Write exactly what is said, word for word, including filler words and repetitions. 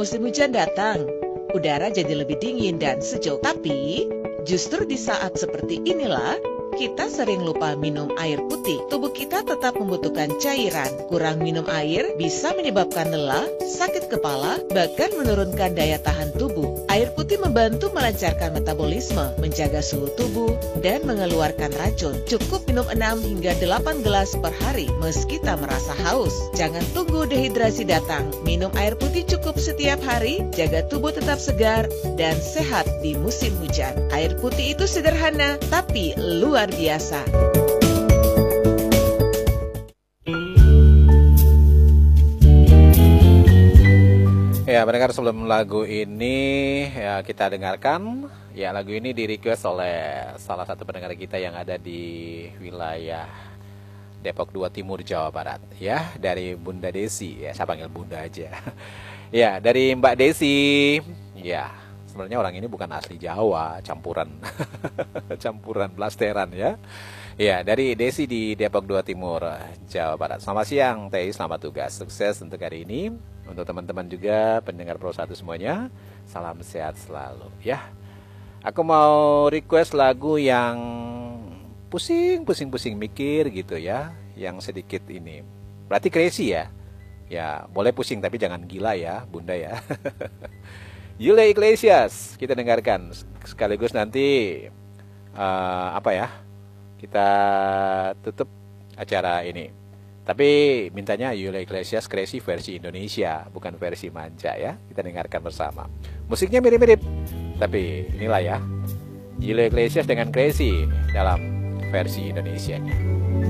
Musim hujan datang, udara jadi lebih dingin dan sejuk. Tapi, justru di saat seperti inilah, kita sering lupa minum air putih. Tubuh kita tetap membutuhkan cairan. Kurang minum air bisa menyebabkan lelah, sakit kepala, bahkan menurunkan daya tahan tubuh. Air putih membantu melancarkan metabolisme, menjaga suhu tubuh, dan mengeluarkan racun. Cukup minum enam hingga delapan gelas per hari meski tak merasa haus. Jangan tunggu dehidrasi datang. Minum air putih cukup setiap hari, jaga tubuh tetap segar dan sehat di musim hujan. Air putih itu sederhana, tapi luar biasa. Ya, mendengar sebelum lagu ini ya kita dengarkan. Ya, lagu ini di request oleh salah satu pendengar kita yang ada di wilayah Depok dua Timur, Jawa Barat. Ya, dari Bunda Desi. Ya, saya panggil Bunda aja. Ya, dari Mbak Desi. Ya, sebenarnya orang ini bukan asli Jawa, campuran campuran blasteran ya. Ya, dari Desi di Depok dua Timur, Jawa Barat. Selamat siang, Teh. Selamat tugas. Sukses untuk hari ini. Untuk teman-teman juga pendengar Pro satu semuanya, salam sehat selalu ya. Aku mau request lagu yang pusing, pusing, pusing mikir gitu ya, yang sedikit ini. Berarti crazy ya. Ya, boleh pusing tapi jangan gila ya, Bunda ya. Julio Iglesias kita dengarkan sekaligus nanti uh, apa ya? Kita tutup acara ini. Tapi mintanya Julio Iglesias Crazy versi Indonesia, bukan versi manja ya. Kita dengarkan bersama. Musiknya mirip-mirip, tapi inilah ya Julio Iglesias dengan Crazy dalam versi Indonesianya.